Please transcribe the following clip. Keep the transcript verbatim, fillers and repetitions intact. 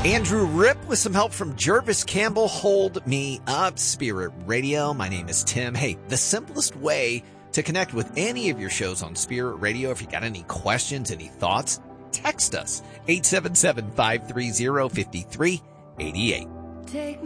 Andrew Rip with some help from Jervis Campbell. Hold Me Up, Spirit Radio. My name is Tim. Hey, the simplest way to connect with any of your shows on Spirit Radio, if you got any questions, any thoughts, text us. eight seven seven, five three zero, five three eight eight.